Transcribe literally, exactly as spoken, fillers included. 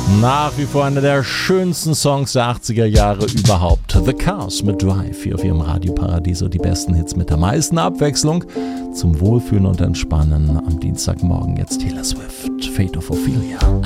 Nach wie vor einer der schönsten Songs der achtziger Jahre überhaupt. The Cars mit Drive hier auf ihrem Radioparadiso. Die besten Hits mit der meisten Abwechslung zum Wohlfühlen und Entspannen. Am Dienstagmorgen jetzt Taylor Swift, Fate of Ophelia.